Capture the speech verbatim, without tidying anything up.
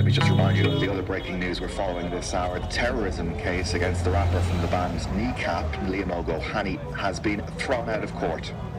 let me just remind you of the other breaking news we're following this hour. The terrorism case against the rapper from the band Kneecap, Liam O'Gohany, has been thrown out of court.